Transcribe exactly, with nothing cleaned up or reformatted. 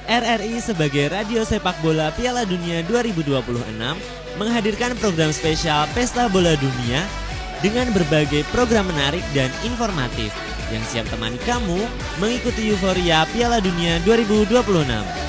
R R I sebagai radio sepak bola Piala Dunia dua ribu dua puluh enam menghadirkan program spesial Pesta Bola Dunia dengan berbagai program menarik dan informatif yang siap temani kamu mengikuti euforia Piala Dunia dua ribu dua puluh enam.